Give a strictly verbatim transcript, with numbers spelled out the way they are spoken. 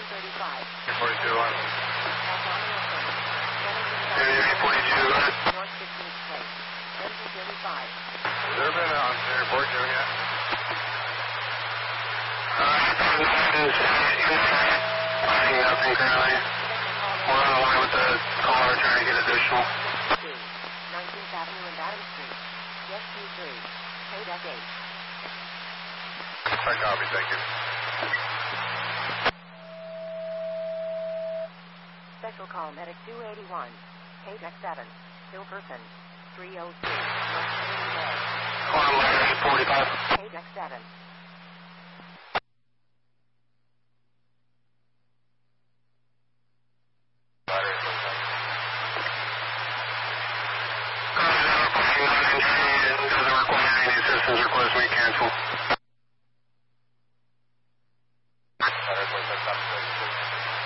thirty-five. forty-two, one. North forty-two, one. fifteenth Place. Denver thirty-five. Has there been on the report doing yet? Finding nothing currently. We're on the line with the caller trying to get additional. nineteenth Avenue and Adams Street. Yes, Q three. Paid at eight. I copy, thank you. Special call medic two eighty-one. Paid at seven. Still person. three oh two. North Liberty Way. Call eight forty-five. Paid at seven. Doesn't require any assistance. Request me cancel.